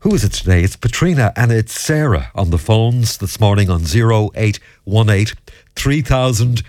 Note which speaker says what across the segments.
Speaker 1: Who is it today? It's Patrina and it's Sarah on the phones this morning on 0818 3000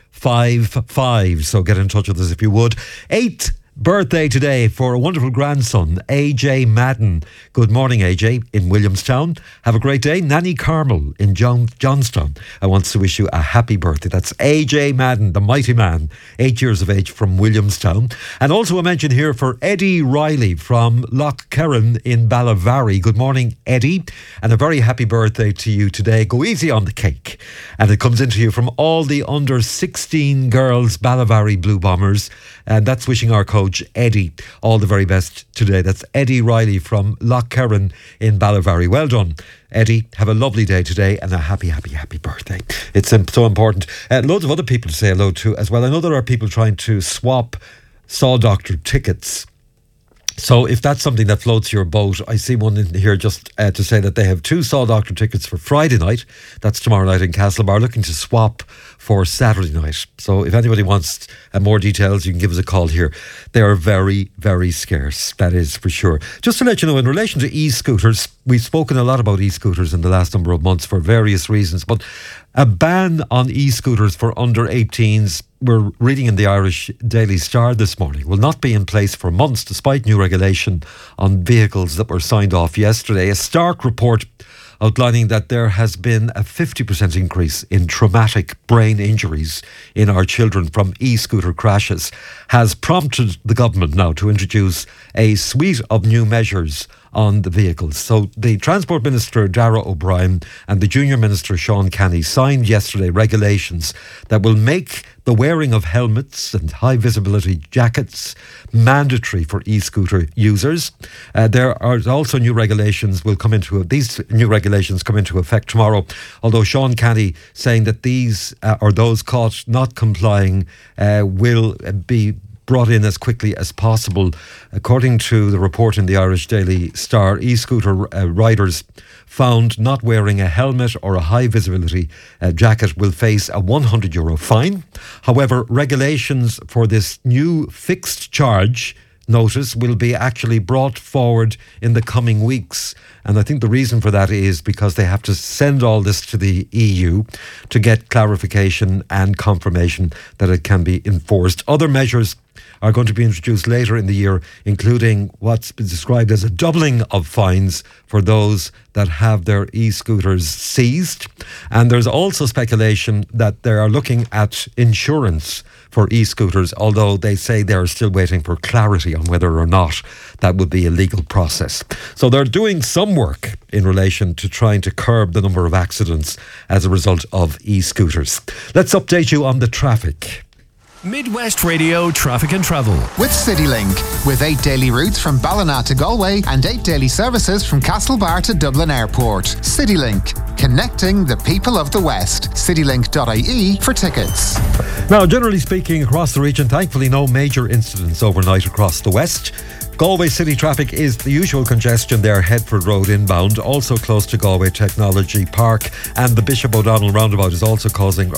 Speaker 1: 55. So get in touch with us if you would. 8th birthday today for a wonderful grandson, AJ Madden. Good morning, AJ, in Williamstown. Have a great day. Nanny Carmel in Johnstown. I want to wish you a happy birthday. That's AJ Madden, the mighty man, 8 years of age from Williamstown. And also a mention here for Eddie Riley from Lough Kerrin in Ballavary. Good morning, Eddie, and a very happy birthday to you today. Go easy on the cake. And it comes into you from all the under 16 girls Ballavary Blue Bombers. And that's wishing our coach Eddie all the very best today. That's Eddie Riley from Lough Kerrin in Ballavary. Well done, Eddie. Have a lovely day today and a happy birthday. It's so important. Loads of other people to say hello to as well. I know there are people trying to swap Saw Doctor tickets. So if that's something that floats your boat, I see one in here just to say that they have 2 Saw Doctor tickets for Friday night. That's tomorrow night in Castlebar, looking to swap for Saturday night. So if anybody wants more details, you can give us a call here. They are very, very scarce. That is for sure. Just to let you know, in relation to e-scooters, we've spoken a lot about e-scooters in the last number of months for various reasons, but a ban on e-scooters for under 18s, we're reading in the Irish Daily Star this morning, will not be in place for months despite new regulation on vehicles that were signed off yesterday. A stark report outlining that there has been a 50% increase in traumatic brain injuries in our children from e-scooter crashes has prompted the government now to introduce a suite of new measures on the vehicles. So the Transport Minister Darragh O'Brien and the Junior Minister Sean Canny signed yesterday regulations that will make the wearing of helmets and high visibility jackets mandatory for e-scooter users. There are also new regulations these new regulations come into effect tomorrow, although Sean Canny saying that these or those caught not complying will be brought in as quickly as possible. According to the report in the Irish Daily Star, e-scooter riders found not wearing a helmet or a high visibility jacket will face a €100 fine. However, regulations for this new fixed charge notice will be actually brought forward in the coming weeks. And I think the reason for that is because they have to send all this to the EU to get clarification and confirmation that it can be enforced. Other measures are going to be introduced later in the year, including what's been described as a doubling of fines for those that have their e-scooters seized. And there's also speculation that they are looking at insurance for e-scooters, although they say they're still waiting for clarity on whether or not that would be a legal process. So they're doing some work in relation to trying to curb the number of accidents as a result of e-scooters. Let's update you on the traffic.
Speaker 2: Midwest Radio Traffic and Travel
Speaker 3: with CityLink, with 8 daily routes from Ballina to Galway and 8 daily services from Castlebar to Dublin Airport. CityLink, connecting the people of the West. CityLink.ie for tickets.
Speaker 1: Now, generally speaking, across the region, thankfully no major incidents overnight across the West. Galway city traffic is the usual congestion there, Headford Road inbound, also close to Galway Technology Park, and the Bishop O'Donnell roundabout is also causing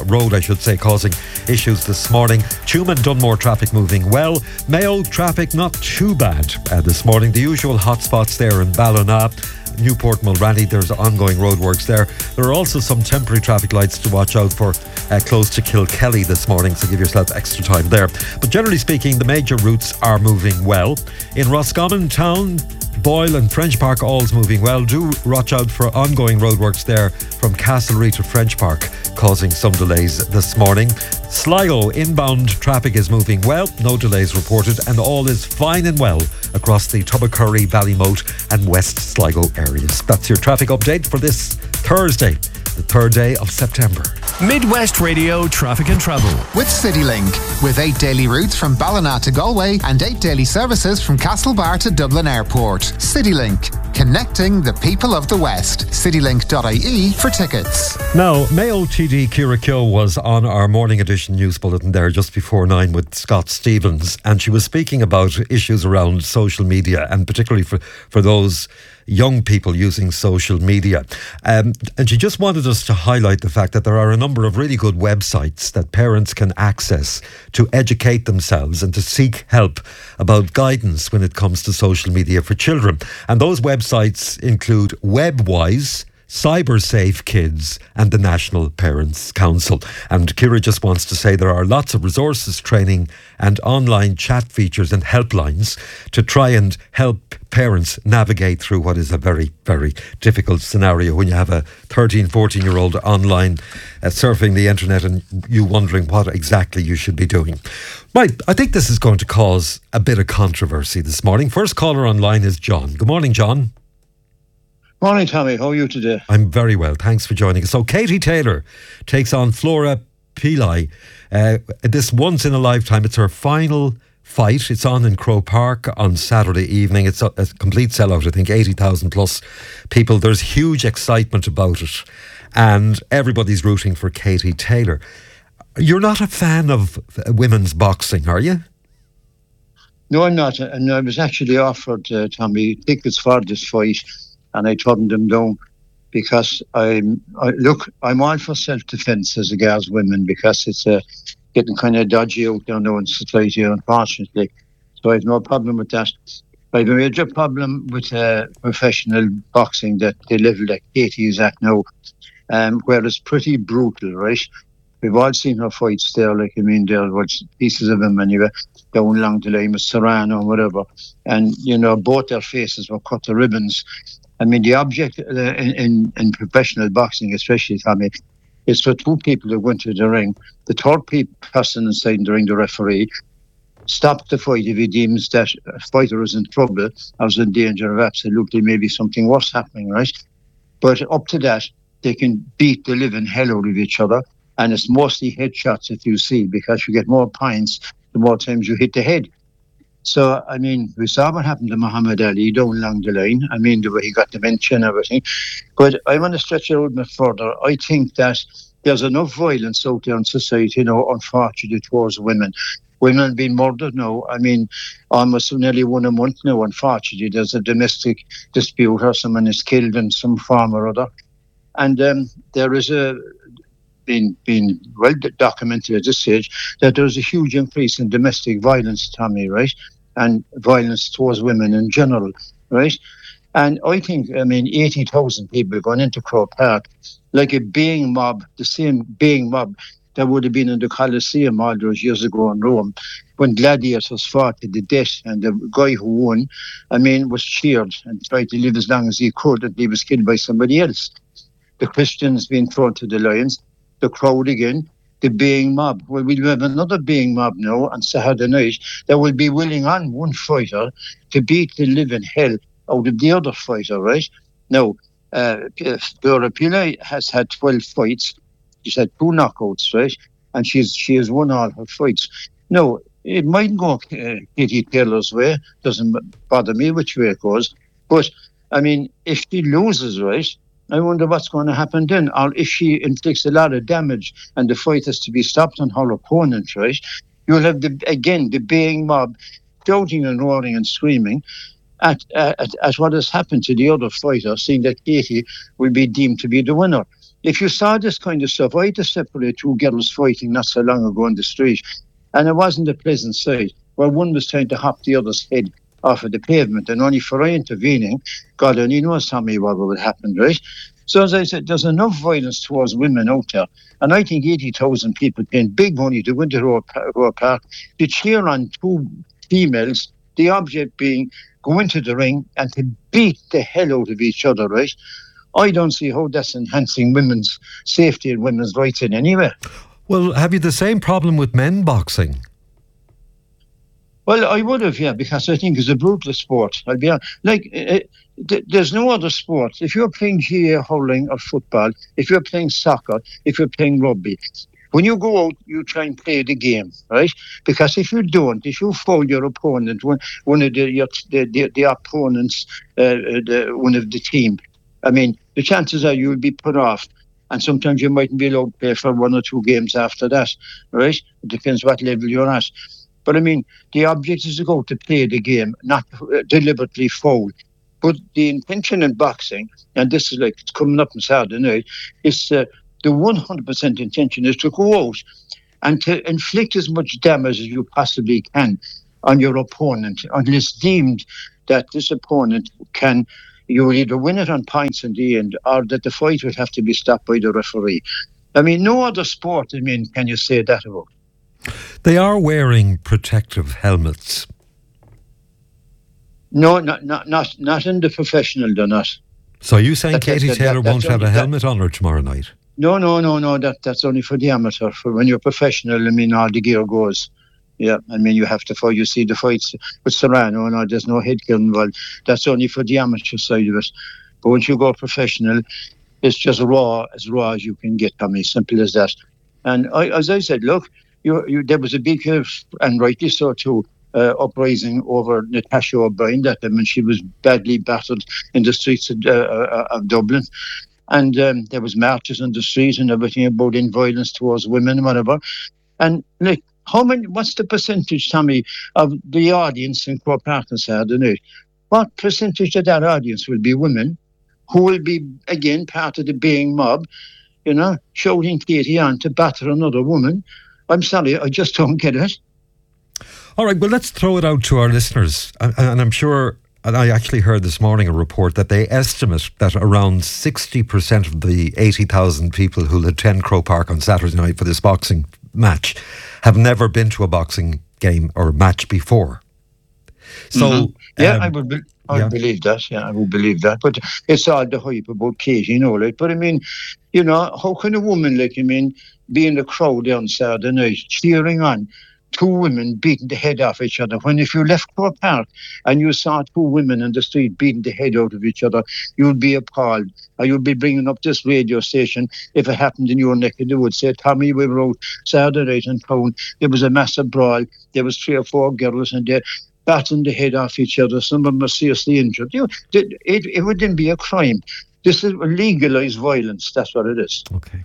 Speaker 1: issues this morning. Tuam and Dunmore traffic moving well. Mayo traffic not too bad this morning. The usual hotspots there in Ballina, Newport, Mulranny, there's ongoing roadworks there. There are also some temporary traffic lights to watch out for close to Kilkelly this morning, so give yourself extra time there. But generally speaking, the major routes are moving well. In Roscommon Town, Boyle and French Park all's moving well. Do watch out for ongoing roadworks there from Castlereagh to French Park, causing some delays this morning. Sligo inbound traffic is moving well, no delays reported, and all is fine and well across the Tubbacurry, Ballymote and West Sligo areas. That's your traffic update for this Thursday, the 3rd day of September.
Speaker 2: Midwest Radio Traffic and Travel
Speaker 3: with CityLink, with 8 daily routes from Ballina to Galway and 8 daily services from Castlebar to Dublin Airport. CityLink, connecting the people of the West. CityLink.ie for tickets.
Speaker 1: Now, Mayo TD Ciara Keogh was on our morning edition news bulletin there just before 9 with Scott Stevens, and she was speaking about issues around social media, and particularly for those young people using social media. And she just wanted us to highlight the fact that there are a number of really good websites that parents can access to educate themselves and to seek help about guidance when it comes to social media for children. And those websites include WebWise, CyberSafe Kids and the National Parents Council. And Ciara just wants to say there are lots of resources, training and online chat features and helplines to try and help parents navigate through what is a very, very difficult scenario when you have a 13, 14-year-old online surfing the internet and you wondering what exactly you should be doing. Right, I think this is going to cause a bit of controversy this morning. First caller online is John. Good morning, John.
Speaker 4: Morning, Tommy. How are you today?
Speaker 1: I'm very well. Thanks for joining us. So Katie Taylor takes on Flora Pillai. This once in a lifetime. It's her final fight. It's on in Croke Park on Saturday evening. It's a complete sellout. I think 80,000 plus people. There's huge excitement about it. And everybody's rooting for Katie Taylor. You're not a fan of women's boxing, are you?
Speaker 4: No, I'm not. And I was actually offered, Tommy, tickets for this fight. And I turned them down because I'm all for self-defence as regards women because it's getting kind of dodgy out there now in society, unfortunately. So I have no problem with that. I have a major problem with professional boxing that the level that Katie is at now, where it's pretty brutal, right? We've all seen her fights there, there was pieces of them anyway, down along the line with Serrano and whatever. And, both their faces were cut to ribbons. I mean, the object in professional boxing, especially, Tommy, is for two people who go into the ring. The third person inside the ring, the referee, stops the fight if he deems that a fighter is in trouble or is in danger of absolutely maybe something worse happening, right? But up to that, they can beat the living hell out of each other. And it's mostly headshots that you see because you get more points the more times you hit the head. So, I mean, we saw what happened to Muhammad Ali down along the line. I mean, the way he got dementia and everything. But I want to stretch it out a bit further. I think that there's enough violence out there in society, unfortunately, towards women. Women being murdered now. I mean, almost nearly 1 a month now, unfortunately. There's a domestic dispute or someone is killed in some form or other. And there is been well documented at this stage that there's a huge increase in domestic violence, Tommy, right? And violence towards women in general, right? And I think, 80,000 people going into Croke Park, like a baying mob, the same baying mob that would have been in the Colosseum all those years ago in Rome, when gladiators fought to the death, and the guy who won, was cheered and tried to live as long as he could, and he was killed by somebody else. The Christians being thrown to the lions, the crowd again, the baying mob. Well, we'll have another baying mob now on Saturday night that will be willing on one fighter to beat the living hell out of the other fighter, right? Now, Flora Pillai has had 12 fights. She's had 2 knockouts, right? And she has won all her fights. Now, it might go Katie Taylor's way. Doesn't bother me which way it goes. But, if she loses, right, I wonder what's going to happen then. Or if she inflicts a lot of damage and the fight has to be stopped on her opponent, right? You'll have, the baying mob shouting and roaring and screaming at what has happened to the other fighter, seeing that Katie will be deemed to be the winner. If you saw this kind of stuff, I had to separate 2 girls fighting not so long ago on the street, and it wasn't a pleasant sight, where one was trying to hop the other's head off of the pavement, and only for intervening, God only knows, Tommy, what would happen, right? So as I said, there's enough violence towards women out there, and I think 80,000 people paying big money to go into Croke Park to cheer on 2 females, the object being go into the ring and to beat the hell out of each other, right? I don't see how that's enhancing women's safety and women's rights in any way.
Speaker 1: Well, have you the same problem with men boxing?
Speaker 4: Well, I would have, yeah, because I think it's a brutal sport. I'll be honest. There's no other sport. If you're playing GAA hurling or football, if you're playing soccer, if you're playing rugby, when you go out, you try and play the game, right? Because if you don't, if you foul your opponent, one of the opponents, one of the team, the chances are you'll be put off. And sometimes you mightn't be allowed to play for 1 or 2 games after that, right? It depends what level you're at. But the object is to go to play the game, not deliberately foul. But the intention in boxing, and this is like it's coming up on Saturday night, is the 100% intention is to go out and to inflict as much damage as you possibly can on your opponent, until it's deemed that this opponent can, you will either win it on points in the end, or that the fight would have to be stopped by the referee. I mean, no other sport, can you say that about?
Speaker 1: They are wearing protective helmets.
Speaker 4: No, not in the professional, they're not.
Speaker 1: So are you saying Katie Taylor won't have a helmet on her tomorrow night?
Speaker 4: No, that's only for the amateur. For when you're professional, all the gear goes. Yeah, you have to fight. You see the fights with Serrano, and there's no headgear involved. That's only for the amateur side of it. But once you go professional, it's just as raw as you can get. Simple as that. And as I said, look, there was a big, and rightly so too, uprising over Natasha O'Brien. That she was badly battered in the streets of Dublin. And there was marches on the street and everything about violence towards women and whatever. And what's the percentage, Tommy, of the audience in Croke Park on Saturday night? What percentage of that audience will be women who will be, again, part of the baying mob, shouting Katie on to batter another woman? I'm sorry, I just don't get it.
Speaker 1: All right, well, let's throw it out to our listeners. And I'm sure, and I actually heard this morning a report that they estimate that around 60% of the 80,000 people who'll attend Croke Park on Saturday night for this boxing match have never been to a boxing game or match before. So,
Speaker 4: yeah, I would believe that. Yeah, I would believe that. But it's all the hype about Katie, But how can a woman, be in the crowd on Saturday night cheering on two women beating the head off each other, when if you left Croke Park and you saw two women in the street beating the head out of each other, you'd be appalled. Or you'd be bringing up this radio station if it happened in your neck of the woods. Say, Tommy, we were out Saturday night in town. There was a massive brawl. There was 3 or 4 girls and they're batting the head off each other. Some of them were seriously injured. It wouldn't be a crime. This is legalised violence. That's what it is.
Speaker 1: Okay.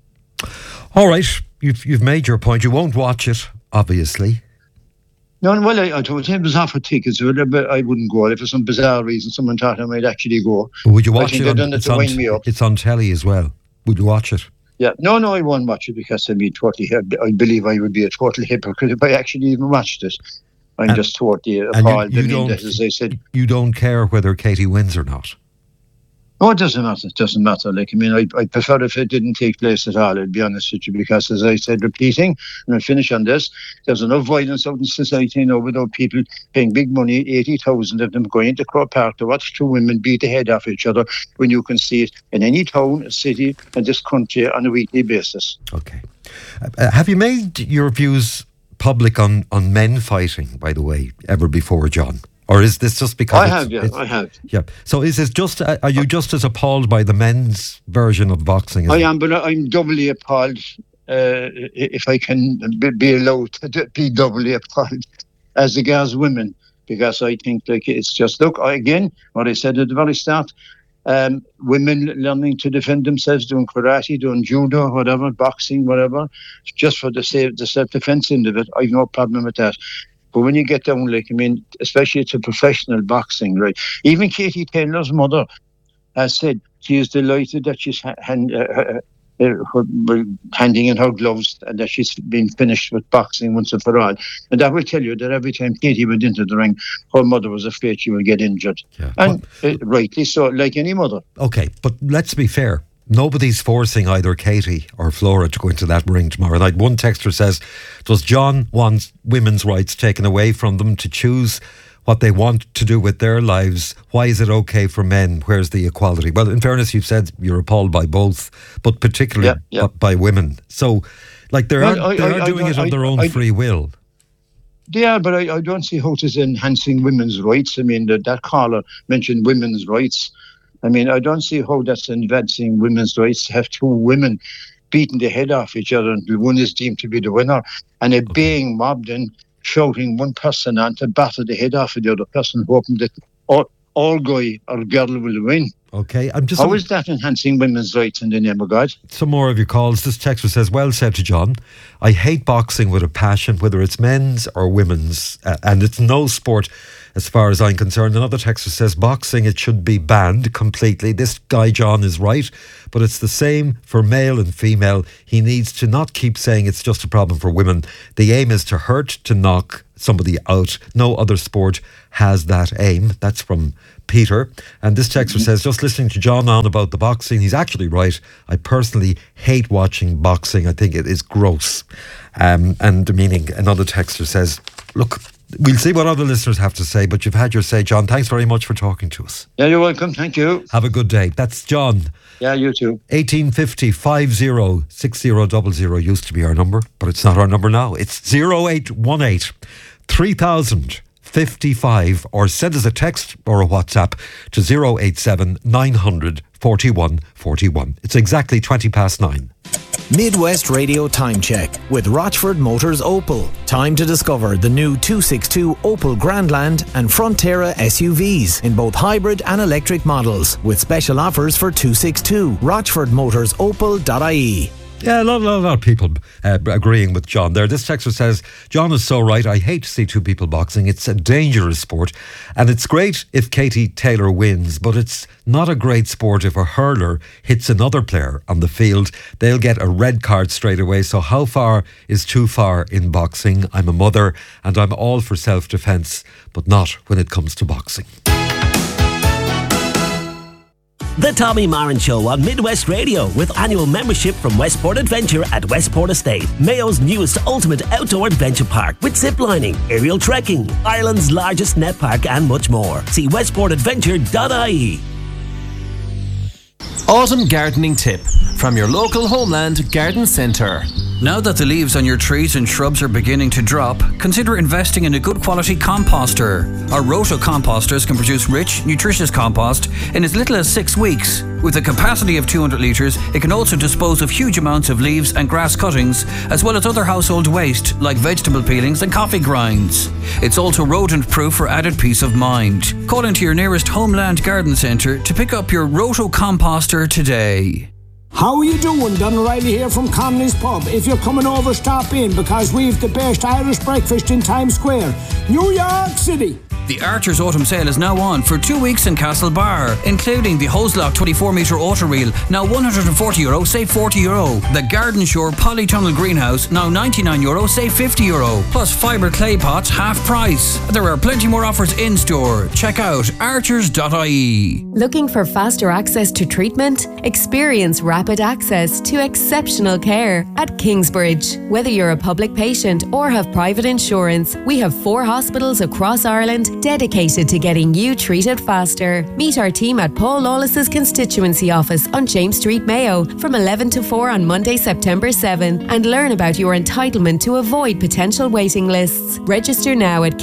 Speaker 1: All right. You've made your point. You won't watch it, obviously.
Speaker 4: No, well, I told him it was offered tickets, but I wouldn't go. If for some bizarre reason someone thought I might actually go.
Speaker 1: Would you watch it? It's on telly as well. Would you watch it?
Speaker 4: Yeah. No, I won't watch it because I believe I would be a total hypocrite if I actually even watched it. I'm just totally appalled. As I said,
Speaker 1: you don't care whether Katie wins or not.
Speaker 4: Oh, it doesn't matter. It doesn't matter. I prefer if it didn't take place at all, I'll be honest with you, because as I said, repeating, and I'll finish on this, there's enough violence out in society now without people paying big money, 80,000 of them going into Croke Park to watch two women beat the head off each other when you can see it in any town, a city, and this country on a weekly basis.
Speaker 1: Okay. Have you made your views public on men fighting, by the way, ever before, John? Or is this just because
Speaker 4: I have.
Speaker 1: Yeah. So is it just, are you just as appalled by the men's version of boxing?
Speaker 4: I am, but I'm doubly appalled, if I can be allowed to be doubly appalled, as regards women, because I think it's just, look, again, what I said at the very start, women learning to defend themselves, doing karate, doing judo, whatever, boxing, whatever, just for the self-defense end of it, I've no problem with that. But when you get down, especially to professional boxing, right? Even Katie Taylor's mother has said she is delighted that she's handing in her gloves and that she's been finished with boxing once and for all. And I will tell you that every time Katie went into the ring, her mother was afraid she would get injured. Yeah. And rightly so, like any mother.
Speaker 1: Okay, but let's be fair. Nobody's forcing either Katie or Flora to go into that ring tomorrow night. One texter says, does John want women's rights taken away from them to choose what they want to do with their lives? Why is it okay for men? Where's the equality? Well, in fairness, you've said you're appalled by both, but particularly by women. So, they are doing it on their own free will.
Speaker 4: They are, but I don't see how it is enhancing women's rights. That caller mentioned women's rights. I don't see how that's advancing women's rights to have two women beating the head off each other and the one is deemed to be the winner and it being mobbed and shouting one person on to batter the head off of the other person, hoping that all guy or girl will win.
Speaker 1: Okay,
Speaker 4: How is that enhancing women's rights in the name of God?
Speaker 1: Some more of your calls. This texter says, well said to John. I hate boxing with a passion, whether it's men's or women's, and it's no sport as far as I'm concerned. Another texter says, boxing, it should be banned completely. This guy, John, is right, but it's the same for male and female. He needs to not keep saying it's just a problem for women. The aim is to hurt, to knock somebody out. No other sport has that aim. That's from Peter. And this texter says, just listening to John on about the boxing, he's actually right. I personally hate watching boxing. I think it is gross. And meaning another texter says, look, we'll see what other listeners have to say, but you've had your say, John. Thanks very much for talking to us.
Speaker 4: Yeah, you're welcome. Thank you.
Speaker 1: Have a good day. That's John.
Speaker 4: Yeah, you too.
Speaker 1: 1850 50 6000 used to be our number, but it's not our number now. It's 0818 3000 55, or send us a text or a WhatsApp to 087 900 41 41. It's exactly 9:20.
Speaker 2: Midwest Radio Time Check with Rochford Motors Opel. Time to discover the new 262 Opel Grandland and Frontera SUVs in both hybrid and electric models, with special offers for 262. RochfordMotorsOpel.ie.
Speaker 1: Yeah, a lot of people agreeing with John there. This texter says, John is so right. I hate to see two people boxing. It's a dangerous sport. And it's great if Katie Taylor wins, but it's not a great sport if a hurler hits another player on the field. They'll get a red card straight away. So how far is too far in boxing? I'm a mother and I'm all for self-defence, but not when it comes to boxing.
Speaker 5: The Tommy Marin Show on Midwest Radio, with annual membership from Westport Adventure at Westport Estate, Mayo's newest ultimate outdoor adventure park with ziplining, aerial trekking, Ireland's largest net park and much more. See westportadventure.ie.
Speaker 2: Autumn gardening tip from your local Homeland Garden Centre.
Speaker 6: Now that the leaves on your trees and shrubs are beginning to drop, consider investing in a good quality composter. Our Roto composters can produce rich, nutritious compost in as little as 6 weeks. With a capacity of 200 litres, it can also dispose of huge amounts of leaves and grass cuttings, as well as other household waste like vegetable peelings and coffee grinds. It's also rodent-proof for added peace of mind. Call into your nearest Homeland Garden Centre to pick up your Roto composter today.
Speaker 7: How are you doing? Don O'Reilly here from Connolly's Pub. If you're coming over, stop in, because we've the best Irish breakfast in Times Square, New York City.
Speaker 6: The Archer's Autumn Sale is now on for 2 weeks in Castlebar, including the Hoselock 24-metre auto reel, now €140, save €40. The Garden Shore Polytunnel Greenhouse, now €99, save €50. Plus fibre clay pots, half price. There are plenty more offers in store. Check out archers.ie.
Speaker 8: Looking for faster access to treatment? Experience rapid access to exceptional care at Kingsbridge. Whether you're a public patient or have private insurance, we have 4 hospitals across Ireland dedicated to getting you treated faster. Meet our team at Paul Lawless's constituency office on James Street, Mayo, from 11 to 4 on Monday, September 7, and learn about your entitlement to avoid potential waiting lists. Register now at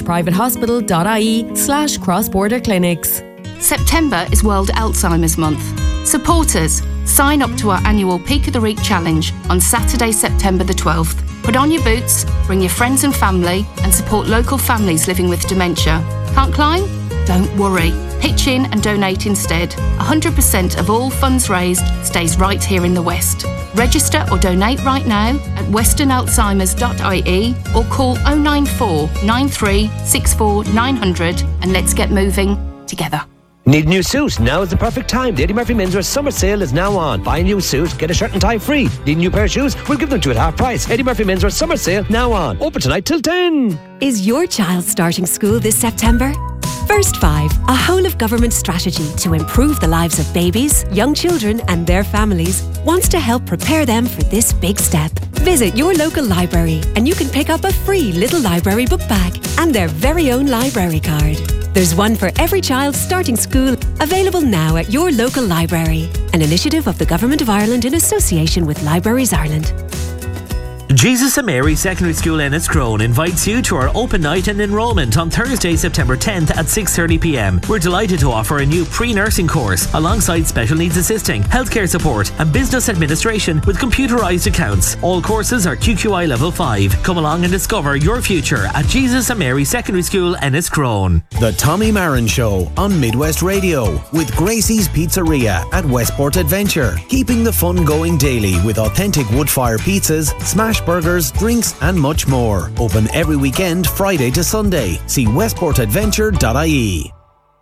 Speaker 8: kingsbridgeprivatehospital.ie/cross-border clinics.
Speaker 9: September is World Alzheimer's Month. Support us. Sign up to our annual Peak of the Week challenge on Saturday, September the 12th. Put on your boots, bring your friends and family, and support local families living with dementia. Can't climb? Don't worry. Pitch in and donate instead. 100% of all funds raised stays right here in the West. Register or donate right now at westernalzheimers.ie or call 094 93 64 900 and let's get moving together.
Speaker 5: Need a new suit? Now is the perfect time. The Eddie Murphy Menswear Summer Sale is now on. Buy a new suit, get a shirt and tie free. Need a new pair of shoes? We'll give them to you at half price. Eddie Murphy Menswear Summer Sale now on. Open tonight till 10.
Speaker 10: Is your child starting school this September? First 5, a whole-of-government strategy to improve the lives of babies, young children and their families, wants to help prepare them for this big step. Visit your local library and you can pick up a free little library book bag and their very own library card. There's one for every child starting school, available now at your local library. An initiative of the Government of Ireland in association with Libraries Ireland.
Speaker 11: Jesus and Mary Secondary School Enniscrone invites you to our open night and enrolment on Thursday, September 10th at 6:30pm. We're delighted to offer a new pre-nursing course alongside special needs assisting, healthcare support and business administration with computerised accounts. All courses are QQI Level 5. Come along and discover your future at Jesus and Mary Secondary School Enniscrone.
Speaker 2: The Tommy Marin Show on Midwest Radio with Gracie's Pizzeria at Westport Adventure. Keeping the fun going daily with authentic wood-fire pizzas, smash burgers, drinks and much more. Open every weekend, Friday to Sunday. See westportadventure.ie.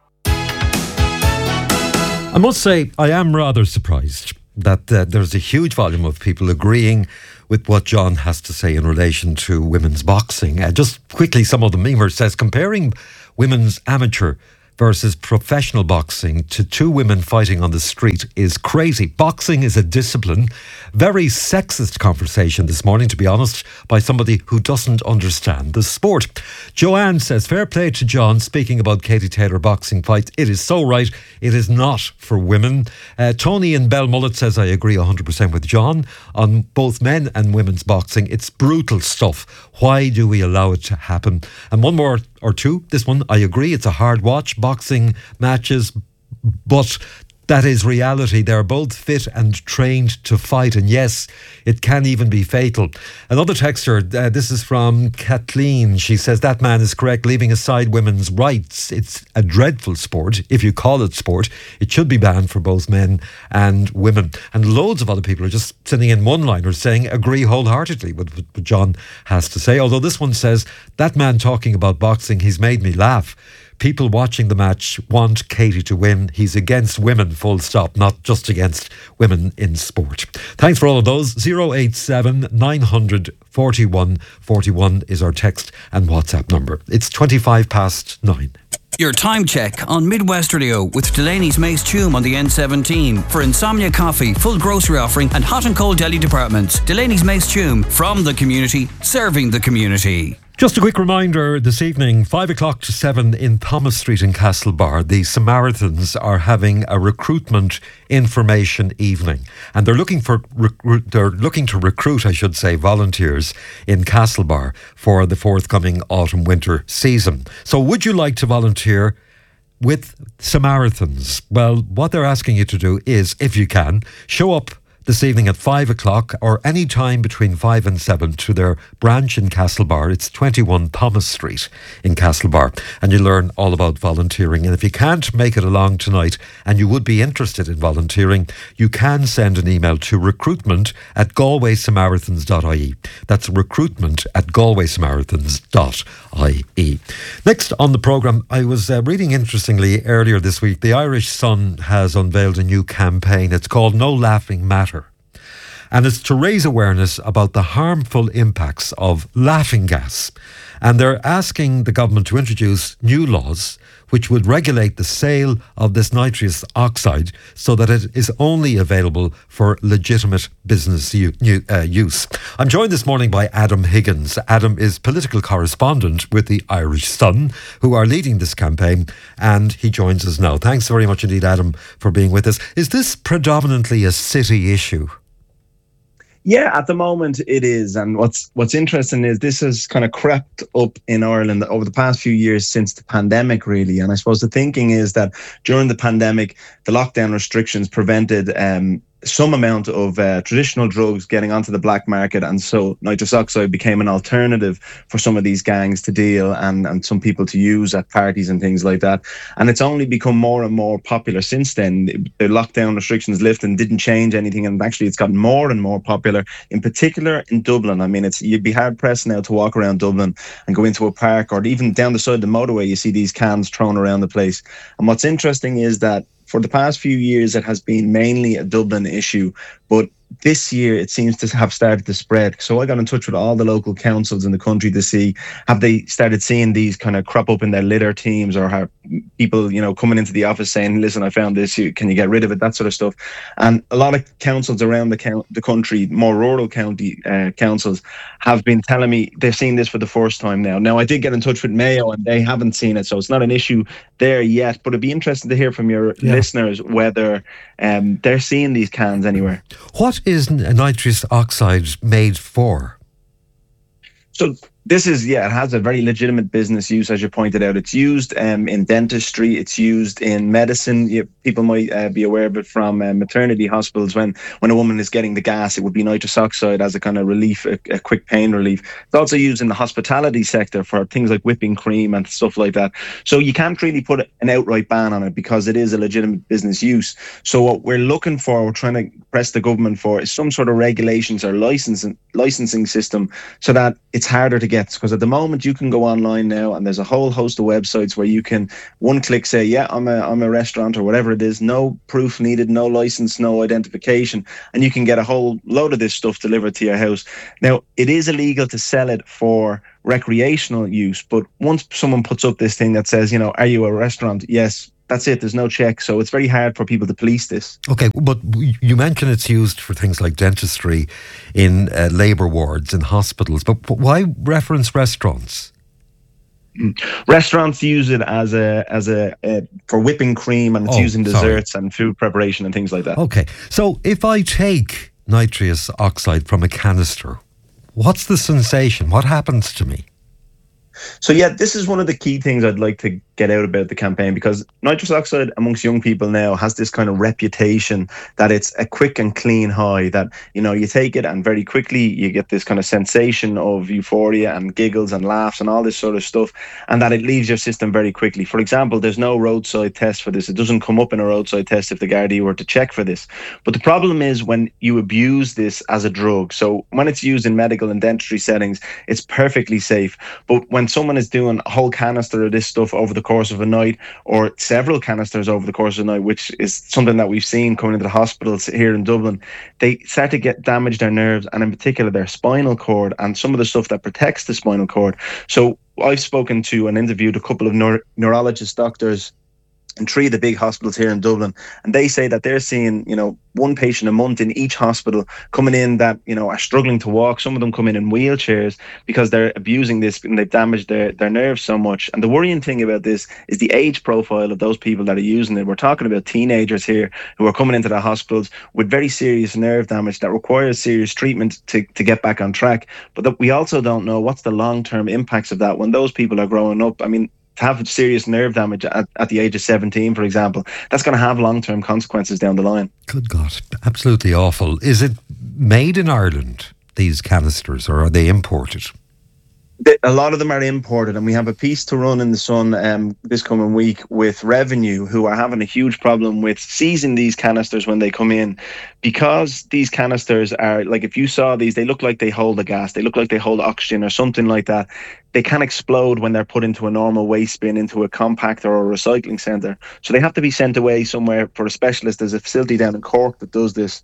Speaker 1: I must say, I am rather surprised that there's a huge volume of people agreeing with what John has to say in relation to women's boxing. Just quickly, some of the memers says, comparing women's amateur versus professional boxing to two women fighting on the street is crazy. Boxing is a discipline. Very sexist conversation this morning, to be honest, by somebody who doesn't understand the sport. Joanne says, fair play to John speaking about Katie Taylor boxing fights. It is so right. It is not for women. Tony in Belmullet says, I agree 100% with John on both men and women's boxing. It's brutal stuff. Why do we allow it to happen? And one more or two. This one, I agree, it's a hard watch, boxing matches, but that is reality. They're both fit and trained to fight, and yes, it can even be fatal. Another texter, this is from Kathleen. She says that man is correct, leaving aside women's rights. It's a dreadful sport. If you call it sport, it should be banned for both men and women. And loads of other people are just sending in one-liners saying agree wholeheartedly with what John has to say. Although this one says, that man talking about boxing, he's made me laugh. People watching the match want Katie to win. He's against women, full stop, not just against women in sport. Thanks for all of those. 087 900 41 41 is our text and WhatsApp number. It's 9:25.
Speaker 6: Your time check on Midwest Radio with Delaney's Mace Tume on the N17 for Insomnia Coffee, full grocery offering and hot and cold deli departments. Delaney's Mace Tume, from the community, serving the community.
Speaker 1: Just a quick reminder this evening, 5 o'clock to 7 in Thomas Street in Castlebar, the Samaritans are having a recruitment information evening, and they're looking to recruit, I should say, volunteers in Castlebar for the forthcoming autumn-winter season. So would you like to volunteer with Samaritans? Well, what they're asking you to do is, if you can, show up this evening at 5 o'clock or any time between 5 and 7 to their branch in Castlebar. It's 21 Thomas Street in Castlebar, and you learn all about volunteering. And if you can't make it along tonight and you would be interested in volunteering, you can send an email to recruitment@galwaysamaritans.ie. That's recruitment@galwaysamaritans.ie. Next on the programme, I was reading interestingly earlier this week, the Irish Sun has unveiled a new campaign. It's called No Laughing Matter. And it's to raise awareness about the harmful impacts of laughing gas. And they're asking the government to introduce new laws which would regulate the sale of this nitrous oxide so that it is only available for legitimate business use. I'm joined this morning by Adam Higgins. Adam is political correspondent with the Irish Sun, who are leading this campaign, and he joins us now. Thanks very much indeed, Adam, for being with us. Is this predominantly a city issue?
Speaker 12: Yeah, at the moment it is. And what's interesting is this has kind of crept up in Ireland over the past few years since the pandemic, really. And I suppose the thinking is that during the pandemic, the lockdown restrictions prevented some amount of traditional drugs getting onto the black market, and so nitrous oxide became an alternative for some of these gangs to deal and some people to use at parties and things like that. And it's only become more and more popular since then. The lockdown restrictions lifted and didn't change anything, and actually it's gotten more and more popular, in particular in Dublin. I mean, you'd be hard pressed now to walk around Dublin and go into a park or even down the side of the motorway, you see these cans thrown around the place. And what's interesting is that for the past few years, it has been mainly a Dublin issue, but this year it seems to have started to spread. So I got in touch with all the local councils in the country to see, have they started seeing these kind of crop up in their litter teams, or have people, coming into the office saying, listen, I found this, can you get rid of it, that sort of stuff. And a lot of councils around the country, more rural county councils, have been telling me they're seeing this for the first time now. Now, I did get in touch with Mayo and they haven't seen it, so it's not an issue there yet, but it'd be interesting to hear from your listeners whether they're seeing these cans anywhere.
Speaker 1: What is nitrous oxide made for?
Speaker 12: So this is, it has a very legitimate business use, as you pointed out. It's used in dentistry. It's used in medicine. People might be aware of it from maternity hospitals. When a woman is getting the gas, it would be nitrous oxide as a kind of relief, a quick pain relief. It's also used in the hospitality sector for things like whipping cream and stuff like that. So you can't really put an outright ban on it because it is a legitimate business use. So what we're looking for, we're trying to press the government for, is some sort of regulations or licensing system so that it's harder to get. Because at the moment you can go online now and there's a whole host of websites where you can one click say, yeah, I'm a restaurant or whatever it is, no proof needed, no license, no identification, and you can get a whole load of this stuff delivered to your house. Now, it is illegal to sell it for recreational use, but once someone puts up this thing that says, are you a restaurant? Yes. That's it. There's no check. So it's very hard for people to police this.
Speaker 1: Okay, but you mentioned it's used for things like dentistry in labour wards in hospitals. But why reference restaurants?
Speaker 12: Restaurants use it as a for whipping cream, and it's used in desserts and food preparation and things like that.
Speaker 1: Okay, so if I take nitrous oxide from a canister, what's the sensation? What happens to me?
Speaker 12: So this is one of the key things I'd like to get out about the campaign, because nitrous oxide amongst young people now has this kind of reputation that it's a quick and clean high, that you take it and very quickly you get this kind of sensation of euphoria and giggles and laughs and all this sort of stuff, and that it leaves your system very quickly. For example, there's no roadside test for this. It doesn't come up in a roadside test if the Gardaí were to check for this. But the problem is when you abuse this as a drug. So when it's used in medical and dentistry settings, it's perfectly safe. But when someone is doing a whole canister of this stuff over the course of a night, or several canisters over the course of a night, which is something that we've seen coming into the hospitals here in Dublin, they start to get damage their nerves, and in particular their spinal cord and some of the stuff that protects the spinal cord. So I've spoken to and interviewed a couple of neurologist doctors in 3 of the big hospitals here in Dublin, and they say that they're seeing, one patient a month in each hospital coming in that, are struggling to walk. Some of them come in wheelchairs because they're abusing this and they've damaged their nerves so much. And the worrying thing about this is the age profile of those people that are using it. We're talking about teenagers here who are coming into the hospitals with very serious nerve damage that requires serious treatment to get back on track. But that we also don't know what's the long-term impacts of that when those people are growing up. I mean, to have serious nerve damage at the age of 17, for example, that's going to have long-term consequences down the line.
Speaker 1: Good God, absolutely awful. Is it made in Ireland, these canisters, or are they imported?
Speaker 12: A lot of them are imported, and we have a piece to run in the Sun this coming week with Revenue, who are having a huge problem with seizing these canisters when they come in, because these canisters are, like, if you saw these, they look like they hold a gas, they look like they hold oxygen or something like that. They can explode when they're put into a normal waste bin, into a compactor or a recycling centre. So they have to be sent away somewhere for a specialist. There's a facility down in Cork that does this.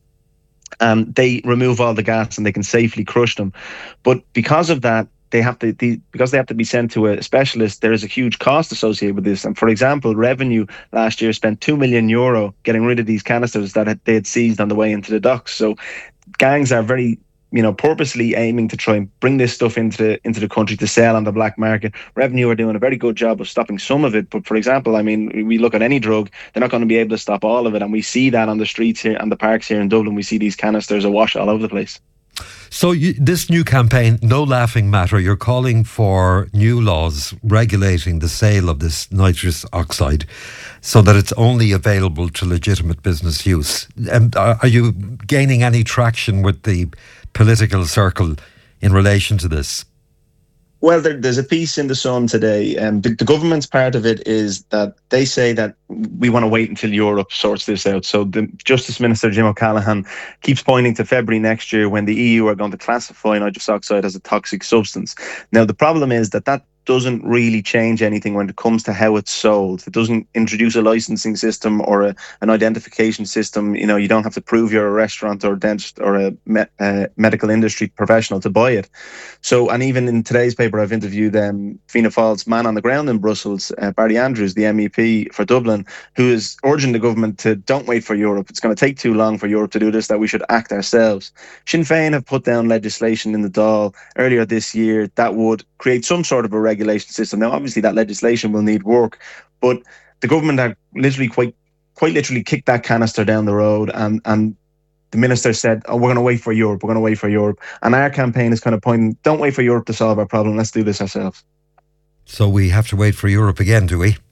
Speaker 12: They remove all the gas and they can safely crush them. But because of that, because they have to be sent to a specialist, there is a huge cost associated with this. And for example, Revenue last year spent €2 million getting rid of these canisters that they had seized on the way into the docks. So gangs are very, purposely aiming to try and bring this stuff into the country to sell on the black market. Revenue are doing a very good job of stopping some of it. But for example, we look at any drug, they're not going to be able to stop all of it. And we see that on the streets here and the parks here in Dublin. We see these canisters awash all over the place.
Speaker 1: So this new campaign, No Laughing Matter, you're calling for new laws regulating the sale of this nitrous oxide so that it's only available to legitimate business use. Are you gaining any traction with the political circle in relation to this?
Speaker 12: Well, there's a piece in the Sun today, and the government's part of it is that they say that we want to wait until Europe sorts this out. So the Justice Minister, Jim O'Callaghan, keeps pointing to February next year when the EU are going to classify nitrous oxide as a toxic substance. Now, the problem is that doesn't really change anything when it comes to how it's sold. It doesn't introduce a licensing system or an identification system. You don't have to prove you're a restaurant or a dentist or a medical industry professional to buy it. So, and even in today's paper, I've interviewed Fianna Fáil's man on the ground in Brussels, Barry Andrews, the MEP for Dublin, who is urging the government to don't wait for Europe. It's going to take too long for Europe to do this, that we should act ourselves. Sinn Féin have put down legislation in the Dáil earlier this year that would create some sort of a regulation system. Now, obviously, that legislation will need work, but the government have literally quite literally kicked that canister down the road, and the minister said, we're going to wait for Europe. We're going to wait for Europe. And our campaign is kind of pointing, don't wait for Europe to solve our problem. Let's do this ourselves.
Speaker 1: So we have to wait for Europe again, do we?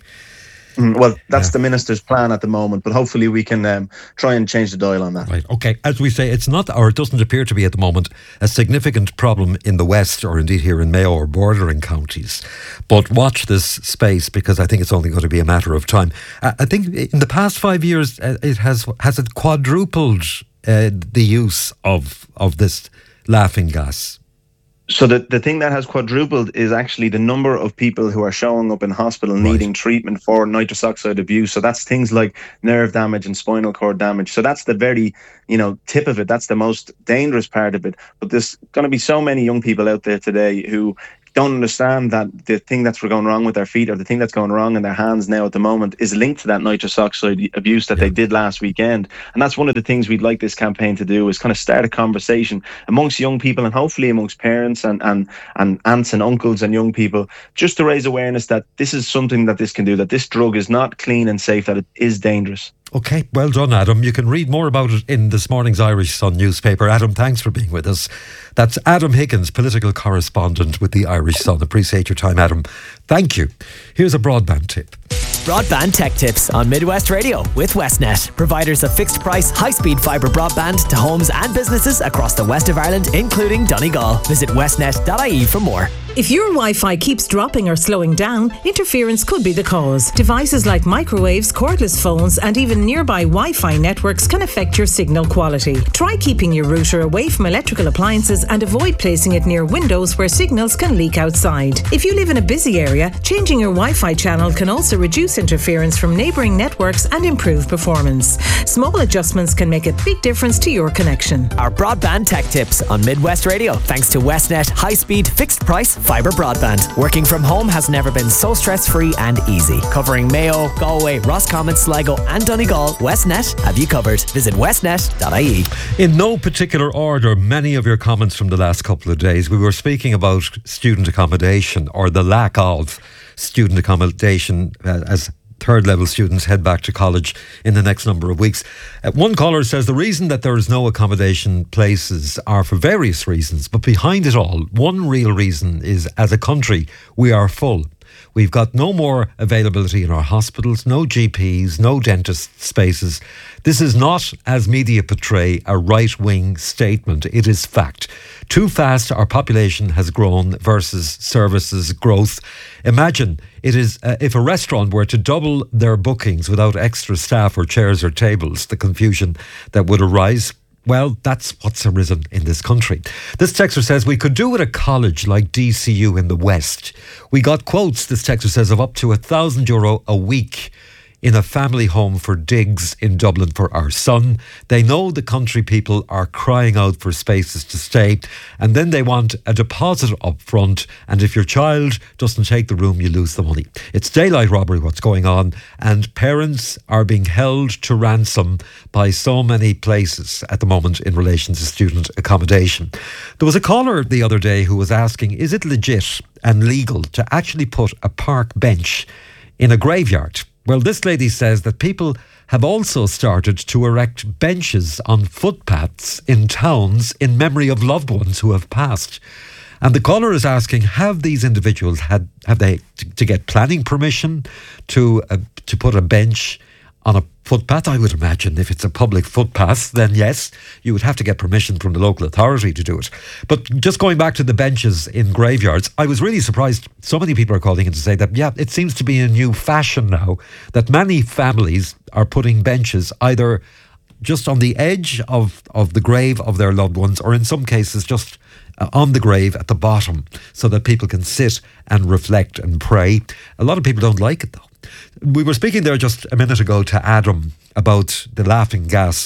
Speaker 12: Well, that's the minister's plan at the moment, but hopefully we can try and change the dial on that.
Speaker 1: Right, okay. As we say, it's not, or it doesn't appear to be at the moment, a significant problem in the West, or indeed here in Mayo or bordering counties. But watch this space, because I think it's only going to be a matter of time. I think in the past 5 years, has it quadrupled the use of this laughing gas?
Speaker 12: So the thing that has quadrupled is actually the number of people who are showing up in hospital needing treatment for nitrous oxide abuse. So that's things like nerve damage and spinal cord damage. So that's the very, tip of it. That's the most dangerous part of it. But there's going to be so many young people out there today who don't understand that the thing that's going wrong with their feet, or the thing that's going wrong in their hands now at the moment, is linked to that nitrous oxide abuse that they did last weekend. And that's one of the things we'd like this campaign to do, is kind of start a conversation amongst young people, and hopefully amongst parents and aunts and uncles and young people, just to raise awareness that this is something that this can do, that this drug is not clean and safe, that it is dangerous.
Speaker 1: Okay, well done, Adam. You can read more about it in this morning's Irish Sun newspaper. Adam, thanks for being with us. That's Adam Higgins, political correspondent with the Irish Sun. Appreciate your time, Adam. Thank you. Here's a broadband tip.
Speaker 13: Broadband tech tips on Midwest Radio with Westnet, providers of fixed price, high-speed fibre broadband to homes and businesses across the west of Ireland, including Donegal. Visit westnet.ie for more.
Speaker 14: If your Wi-Fi keeps dropping or slowing down, interference could be the cause. Devices like microwaves, cordless phones, and even nearby Wi-Fi networks can affect your signal quality. Try keeping your router away from electrical appliances and avoid placing it near windows where signals can leak outside. If you live in a busy area, changing your Wi-Fi channel can also reduce interference from neighbouring networks and improve performance. Small adjustments can make a big difference to your connection.
Speaker 13: Our broadband tech tips on Midwest Radio, thanks to Westnet high-speed, fixed-price fibre broadband. Working from home has never been so stress-free and easy. Covering Mayo, Galway, Roscommon, Sligo and Donegal, Westnet have you covered. Visit westnet.ie.
Speaker 1: In no particular order, many of your comments from the last couple of days, we were speaking about student accommodation, or the lack of student accommodation as third level students head back to college in the next number of weeks. One caller says the reason that there is no accommodation places are for various reasons, but behind it all, one real reason is, as a country, we are full. We've got no more availability in our hospitals, no GPs, no dentist spaces. This is not, as media portray, a right-wing statement. It is fact. Too fast our population has grown versus services growth. Imagine it is if a restaurant were to double their bookings without extra staff or chairs or tables, the confusion that would arise. Well, that's what's arisen in this country. This texter says we could do it at a college like DCU in the West. We got quotes, this texter says, of up to €1,000 a week in a family home for digs in Dublin for our son. They know the country people are crying out for spaces to stay, and then they want a deposit up front, and if your child doesn't take the room, you lose the money. It's daylight robbery what's going on, and parents are being held to ransom by so many places at the moment in relation to student accommodation. There was a caller the other day who was asking, is it legit and legal to actually put a park bench in a graveyard? Well, this lady says that people have also started to erect benches on footpaths in towns in memory of loved ones who have passed. And the caller is asking, have these individuals have they to get planning permission to put a bench on a footpath? I would imagine if it's a public footpath, then yes, you would have to get permission from the local authority to do it. But just going back to the benches in graveyards, I was really surprised. So many people are calling in to say that, yeah, it seems to be a new fashion now that many families are putting benches either just on the edge of the grave of their loved ones, or in some cases just on the grave at the bottom, so that people can sit and reflect and pray. A lot of people don't like it though. We were speaking there just a minute ago to Adam about the laughing gas,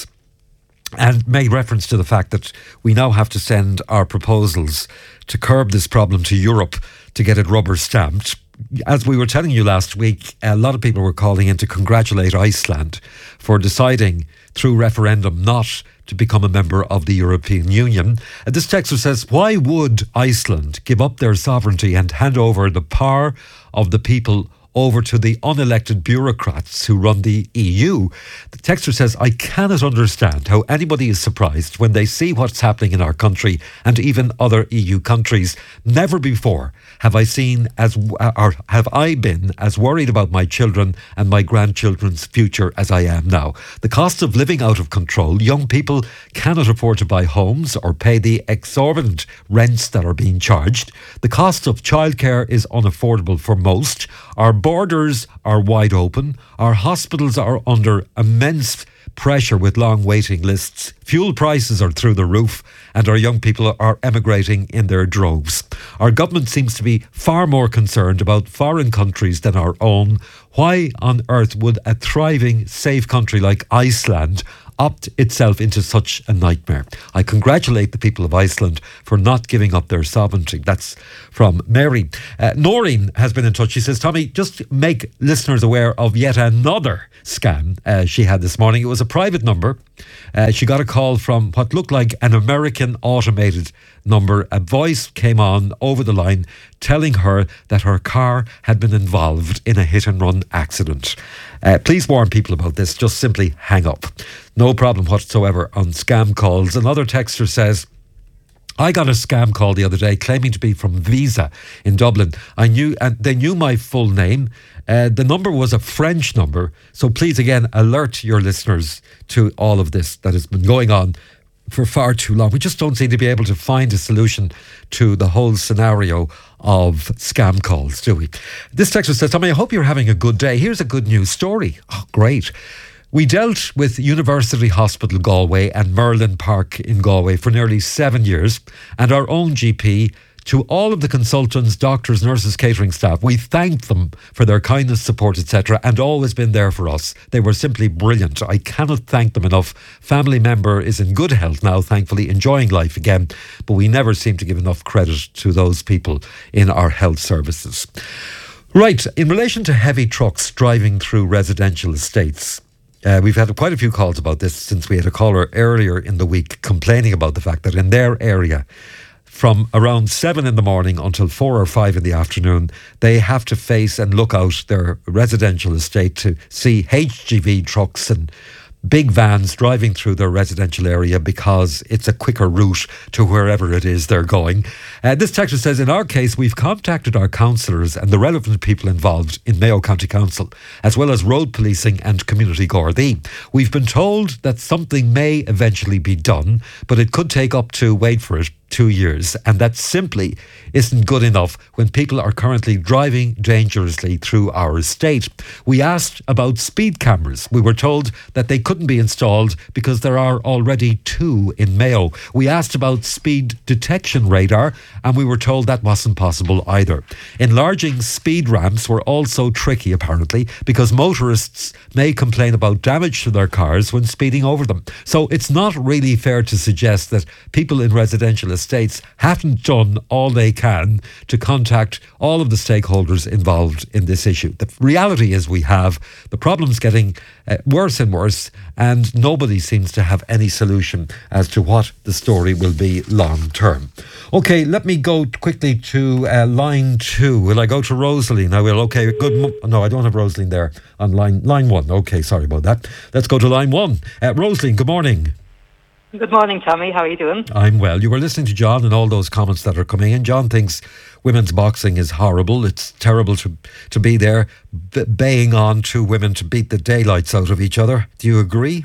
Speaker 1: and made reference to the fact that we now have to send our proposals to curb this problem to Europe to get it rubber stamped. As we were telling you last week, a lot of people were calling in to congratulate Iceland for deciding through referendum not to become a member of the European Union. And this texter says, why would Iceland give up their sovereignty and hand over the power of the people over to the unelected bureaucrats who run the EU. The texter says, I cannot understand how anybody is surprised when they see what's happening in our country and even other EU countries. Never before have I been as worried about my children and my grandchildren's future as I am now. The cost of living out of control. Young people cannot afford to buy homes or pay the exorbitant rents that are being charged. The cost of childcare is unaffordable for most. Our borders are wide open. Our hospitals are under immense pressure with long waiting lists. Fuel prices are through the roof and our young people are emigrating in their droves. Our government seems to be far more concerned about foreign countries than our own. Why on earth would a thriving, safe country like Iceland opt itself into such a nightmare? I congratulate the people of Iceland for not giving up their sovereignty. That's from Mary. Noreen has been in touch. She says, Tommy, just make listeners aware of yet another scam she had this morning. It was a private number. She got a call from what looked like an American automated number. A voice came on over the line telling her that her car had been involved in a hit-and-run accident. Please warn people about this. Just simply hang up. No problem whatsoever on scam calls. Another texter says, I got a scam call the other day claiming to be from Visa in Dublin. They knew my full name. The number was a French number. So please again alert your listeners to all of this that has been going on for far too long. We just don't seem to be able to find a solution to the whole scenario of scam calls, do we? This texter says, Tommy, I hope you're having a good day. Here's a good news story. Oh, great. We dealt with University Hospital Galway and Merlin Park in Galway for nearly 7 years, and our own GP. To all of the consultants, doctors, nurses, catering staff, we thanked them for their kindness, support, etc., and always been there for us. They were simply brilliant. I cannot thank them enough. Family member is in good health now, thankfully, enjoying life again, but we never seem to give enough credit to those people in our health services. Right, in relation to heavy trucks driving through residential estates, we've had quite a few calls about this since we had a caller earlier in the week complaining about the fact that in their area, from around 7 in the morning until 4 or 5 in the afternoon, they have to face and look out their residential estate to see HGV trucks and big vans driving through their residential area because it's a quicker route to wherever it is they're going. This texter says, in our case, we've contacted our councillors and the relevant people involved in Mayo County Council, as well as road policing and Community Gardaí. We've been told that something may eventually be done, but it could take up to, wait for it, 2 years, and that simply isn't good enough when people are currently driving dangerously through our estate. We asked about speed cameras. We were told that they couldn't be installed because there are already 2 in Mayo. We asked about speed detection radar, and we were told that wasn't possible either. Enlarging speed ramps were also tricky, apparently, because motorists may complain about damage to their cars when speeding over them. So it's not really fair to suggest that people in residential estates haven't done all they can to contact all of the stakeholders involved in this issue. The reality is we have the problems getting worse and worse, and nobody seems to have any solution as to what the story will be long term. Okay, let me go quickly to line 2. Will I go to Rosaline? I will. Okay, good. No, I don't have Rosaline there on line 1. Okay, sorry about that. Let's go to line 1. Rosaline, good morning.
Speaker 15: Good morning, Tommy. How are you doing?
Speaker 1: I'm well. You were listening to John and all those comments that are coming in. John thinks women's boxing is horrible. It's terrible to be there baying on 2 women to beat the daylights out of each other. Do you agree?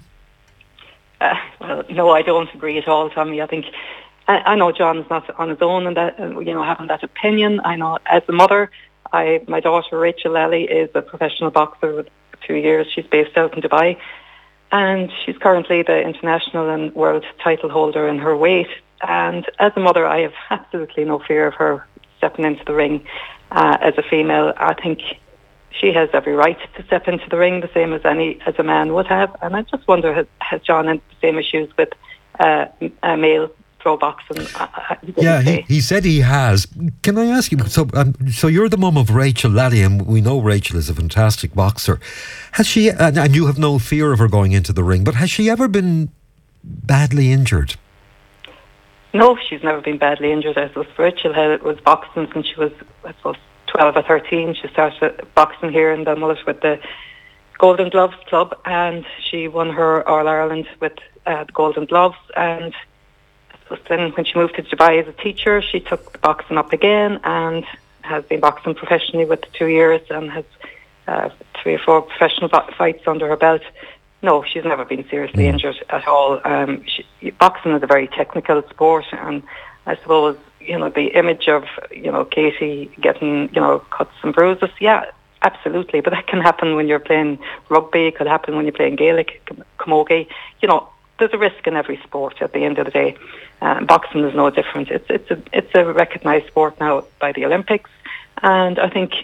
Speaker 15: Well, no, I don't agree at all, Tommy. I think I know John's not on his own and that having that opinion. I know as a mother, my daughter Rachel Lally is a professional boxer with 2 years. She's based out in Dubai. And she's currently the international and world title holder in her weight. And as a mother, I have absolutely no fear of her stepping into the ring as a female. I think she has every right to step into the ring, the same as a man would have. And I just wonder, has John had the same issues with a male pro boxing?
Speaker 1: He said he has. Can I ask you, so you're the mum of Rachel Lally, and we know Rachel is a fantastic boxer. Has she, and you have no fear of her going into the ring, but has she ever been badly injured?
Speaker 15: No, she's never been badly injured. As was Rachel was boxing since she was, I suppose, 12 or 13. She started boxing here in Dunmullet with the Golden Gloves Club, and she won her All-Ireland with the Golden Gloves. And then when she moved to Dubai as a teacher, she took the boxing up again and has been boxing professionally with 2 years and has 3 or 4 professional fights under her belt. No, she's never been seriously injured at all. Boxing is a very technical sport, and I suppose, the image of, Katie getting, cuts and bruises, yeah, absolutely. But that can happen when you're playing rugby, it could happen when you're playing Gaelic, camogie. There's a risk in every sport at the end of the day. Boxing is no different. It's a recognised sport now by the Olympics. And I think,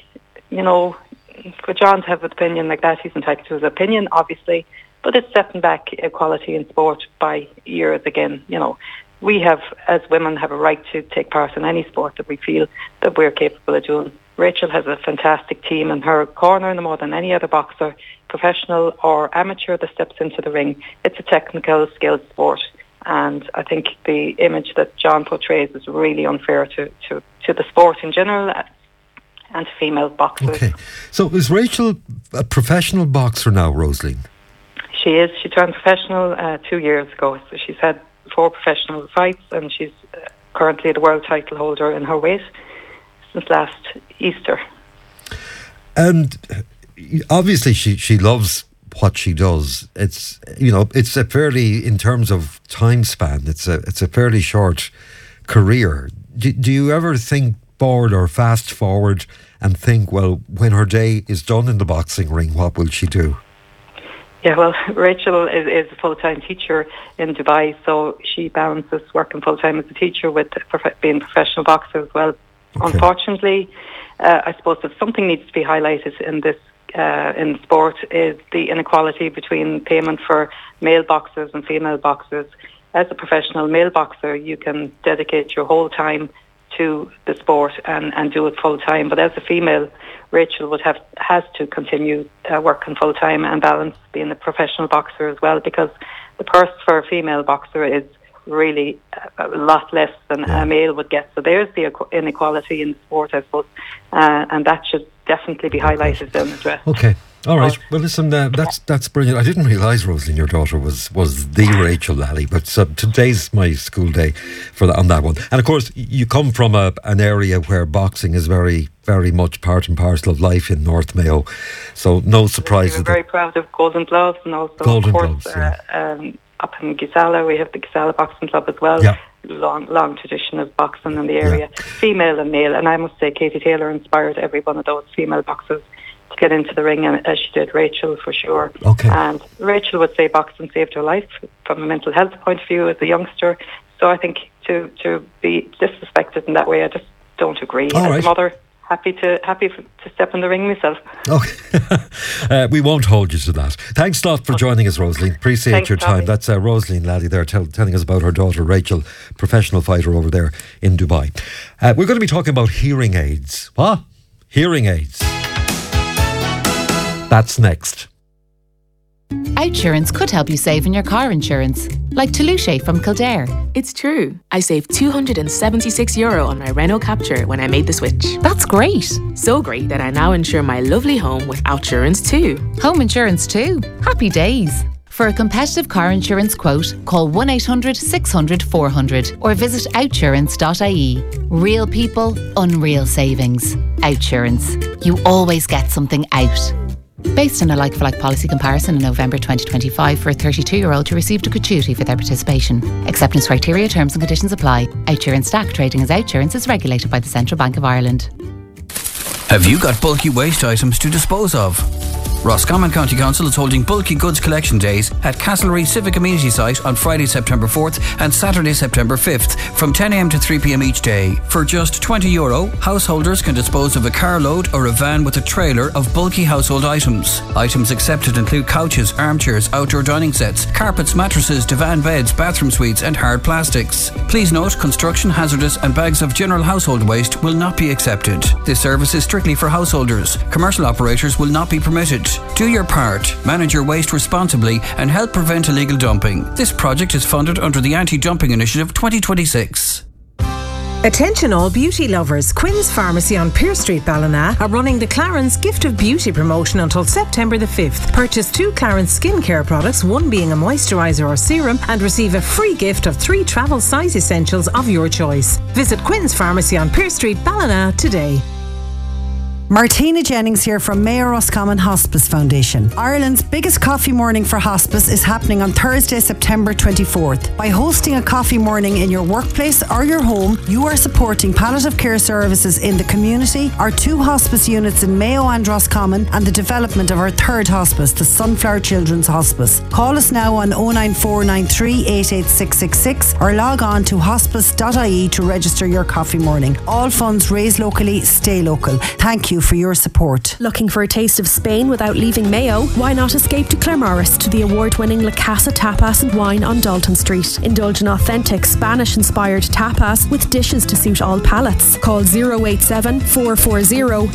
Speaker 15: for John to have an opinion like that, he's entitled to his opinion, obviously. But it's stepping back equality in sport by years again. We have, as women, have a right to take part in any sport that we feel that we're capable of doing. Rachel has a fantastic team in her corner, no more than any other boxer, professional or amateur, that steps into the ring. It's a technical, skilled sport. And I think the image that John portrays is really unfair to the sport in general and to female boxers.
Speaker 1: Okay. So is Rachel a professional boxer now, Rosaleen?
Speaker 15: She is. She turned professional 2 years ago. So she's had 4 professional fights, and she's currently the world title holder in her weight since last Easter. And
Speaker 1: obviously she loves what she does. It's it's a fairly, in terms of time span, it's a fairly short career. Do you ever think forward or fast forward and think, well, when her day is done in the boxing ring, what will she do?
Speaker 15: Yeah, well, Rachel is a full-time teacher in Dubai, so she balances working full-time as a teacher with being a professional boxer as well. Okay. Unfortunately, I suppose if something needs to be highlighted in this in sport is the inequality between payment for male boxers and female boxers. As a professional male boxer, you can dedicate your whole time to the sport and do it full time. But as a female, Rachel has to continue working full time and balance being a professional boxer as well, because the purse for a female boxer is really a lot less than a male would get. So there's the inequality in the sport, I suppose, and that should definitely be highlighted and addressed.
Speaker 1: Okay. All right. Well, listen, that's brilliant. I didn't realise, Rosaleen, your daughter was the Rachel Lally, but today's my school day on that one. And of course, you come from an area where boxing is very, very much part and parcel of life in North Mayo, so no surprise.
Speaker 15: We're very proud of Golden Gloves, and also
Speaker 1: Golden
Speaker 15: of course,
Speaker 1: Gloves,
Speaker 15: up in Gisala we have the Gisala Boxing Club as well.
Speaker 1: Yeah.
Speaker 15: Long tradition of boxing in the area, female and male, and I must say Katie Taylor inspired every one of those female boxers to get into the ring, and as she did Rachel, for sure.
Speaker 1: Okay.
Speaker 15: And Rachel would say boxing saved her life from a mental health point of view as a youngster. So I think to be disrespected in that way, I just don't agree.
Speaker 1: All
Speaker 15: as
Speaker 1: right.
Speaker 15: a mother, happy to step in the ring myself.
Speaker 1: Okay. We won't hold you to that. Thanks a lot for joining us, Rosaleen. Appreciate
Speaker 15: Thanks,
Speaker 1: your time.
Speaker 15: Tommy.
Speaker 1: That's Rosaleen Lally there telling us about her daughter Rachel, professional fighter over there in Dubai. We're going to be talking about hearing aids. What? Hearing aids. That's next.
Speaker 16: Outsurance could help you save in your car insurance, like Toulouse from Kildare.
Speaker 17: It's true. I saved €276 on my Renault Captur when I made the switch.
Speaker 16: That's great.
Speaker 17: So great that I now insure my lovely home with Outsurance too.
Speaker 16: Home insurance too. Happy days. For a competitive car insurance quote, call 1-800-600-400 or visit outsurance.ie. Real people, unreal savings. Outsurance. You always get something out. Based on a like-for-like policy comparison in November 2025 for a 32-year-old who received a gratuity for their participation. Acceptance criteria, terms and conditions apply. Outsurance DAC trading as Outsurance is regulated by the Central Bank of Ireland.
Speaker 6: Have you got bulky waste items to dispose of? Roscommon County Council is holding Bulky Goods Collection Days at Castlereagh Civic Amenity Site on Friday, September 4th and Saturday, September 5th from 10 a.m. to 3 p.m. each day. For just €20, householders can dispose of a carload or a van with a trailer of bulky household items. Items accepted include couches, armchairs, outdoor dining sets, carpets, mattresses, divan beds, bathroom suites and hard plastics. Please note, construction, hazardous and bags of general household waste will not be accepted. This service is strictly for householders. Commercial operators will not be permitted. Do your part, manage your waste responsibly and help prevent illegal dumping. This project is funded under the Anti-Dumping Initiative 2026.
Speaker 14: Attention all beauty lovers. Quinn's Pharmacy on Pearse Street, Ballina are running the Clarence Gift of Beauty promotion until September the 5th. Purchase 2 Clarence skincare products, one being a moisturiser or serum, and receive a free gift of 3 travel size essentials of your choice. Visit Quinn's Pharmacy on Pearse Street, Ballina today.
Speaker 18: Martina Jennings here from Mayo Roscommon Hospice Foundation. Ireland's biggest coffee morning for hospice is happening on Thursday, September 24th. By hosting a coffee morning in your workplace or your home, you are supporting palliative care services in the community, our 2 hospice units in Mayo and Roscommon, and the development of our 3rd hospice, the Sunflower Children's Hospice. Call us now on 09493 88666 or log on to hospice.ie to register your coffee morning. All funds raised locally, stay local. Thank you for your support.
Speaker 19: Looking for a taste of Spain without leaving Mayo? Why not escape to Claremorris to the award-winning La Casa Tapas and Wine on Dalton Street. Indulge in authentic Spanish-inspired tapas with dishes to suit all palates. Call 087 440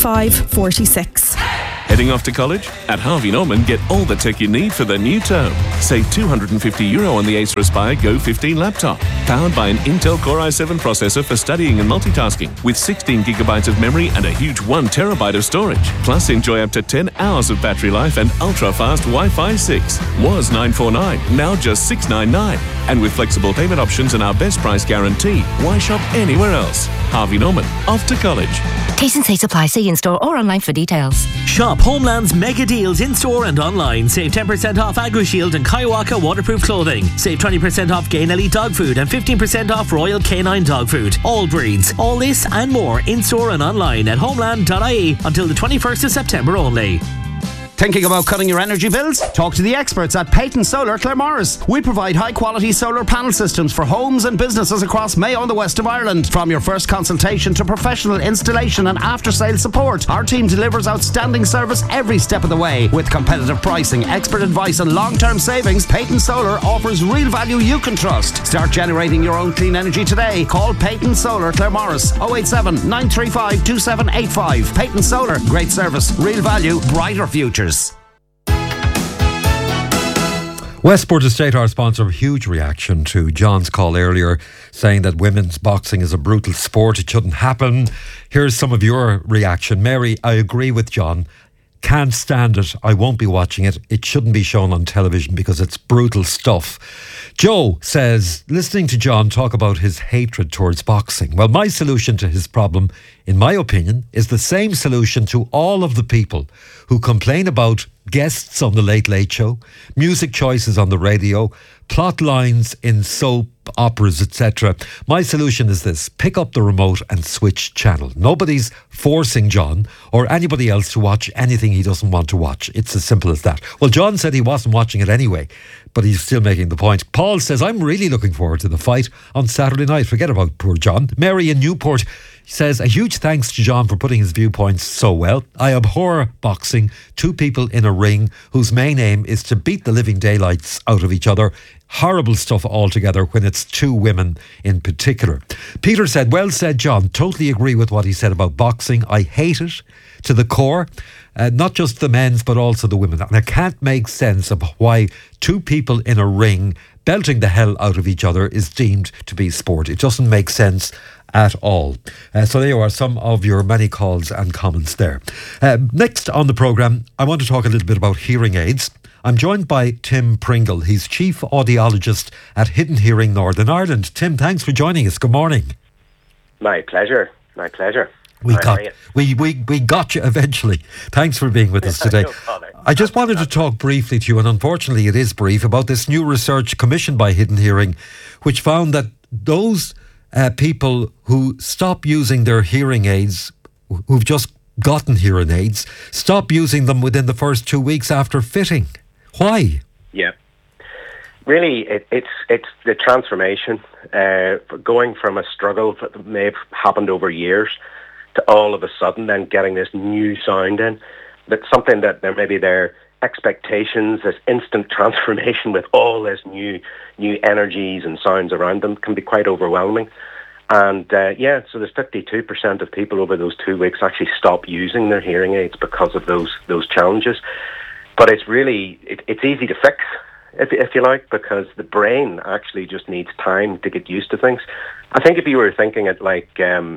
Speaker 19: 5546.
Speaker 20: Heading off to college? At Harvey Norman, get all the tech you need for the new term. Save €250 on the Acer Aspire Go 15 laptop. Powered by an Intel Core i7 processor for studying and multitasking, with 16 gigabytes of memory and a huge 1 terabyte of storage. Plus, enjoy up to 10 hours of battery life and ultra-fast Wi-Fi 6. Was $949, now just $699. And with flexible payment options and our best price guarantee, why shop anywhere else? Harvey Norman, off to college.
Speaker 21: T&C supply. See in-store or online for details.
Speaker 11: Shop Homeland's mega deals in-store and online. Save 10% off AgriShield and Kaiwaka waterproof clothing. Save 20% off Gain Elite dog food and 15% off Royal Canine dog food. All breeds. All this and more in-store and online at homeland.ie until the 21st of September only.
Speaker 22: Thinking about cutting your energy bills? Talk to the experts at Peyton Solar Claremorris. We provide high-quality solar panel systems for homes and businesses across Mayo and the west of Ireland. From your first consultation to professional installation and after-sales support, our team delivers outstanding service every step of the way. With competitive pricing, expert advice and long-term savings, Peyton Solar offers real value you can trust. Start generating your own clean energy today. Call Peyton Solar Claremorris 087 935 2785. Peyton Solar, great service, real value, brighter futures.
Speaker 1: Westport Estate, our sponsor, huge reaction to John's call earlier, saying that women's boxing is a brutal sport. It shouldn't happen. Here's some of your reaction. Mary, I agree with John. Can't stand it. I won't be watching it. It shouldn't be shown on television because it's brutal stuff. Joe says, listening to John talk about his hatred towards boxing. Well, my solution to his problem, in my opinion, is the same solution to all of the people who complain about guests on the Late Late Show, music choices on the radio, plot lines in soap, operas, etc. My solution is this: pick up the remote and switch channel. Nobody's forcing John or anybody else to watch anything he doesn't want to watch. It's as simple as that. Well, John said he wasn't watching it anyway, but he's still making the point. Paul says, I'm really looking forward to the fight on Saturday night. Forget about poor John. Mary in Newport says, a huge thanks to John for putting his viewpoints so well. I abhor boxing, 2 people in a ring whose main aim is to beat the living daylights out of each other. Horrible stuff altogether when it's 2 women in particular. Peter said, well said, John. Totally agree with what he said about boxing. I hate it to the core. Not just the men's, but also the women. And I can't make sense of why 2 people in a ring belting the hell out of each other is deemed to be sport. It doesn't make sense at all. So there are some of your many calls and comments there. Next on the programme, I want to talk a little bit about hearing aids. I'm joined by Tim Pringle. He's Chief Audiologist at Hidden Hearing Northern Ireland. Tim, thanks for joining us. Good morning.
Speaker 23: My pleasure. My pleasure.
Speaker 1: We got you eventually. Thanks for being with us today. I just wanted to talk briefly to you, and unfortunately it is brief, about this new research commissioned by Hidden Hearing, which found that those people who stop using their hearing aids, who've just gotten hearing aids, stop using them within the first 2 weeks after fitting. Why?
Speaker 23: Yeah. Really, it's the transformation, going from a struggle that may have happened over years to all of a sudden then getting this new sound in. That's something that maybe their expectations, this instant transformation with all this new energies and sounds around them can be quite overwhelming. And so there's 52% of people over those 2 weeks actually stop using their hearing aids because of those challenges. But it's really, it's easy to fix. if you like, because the brain actually just needs time to get used to things. I think if you were thinking it like,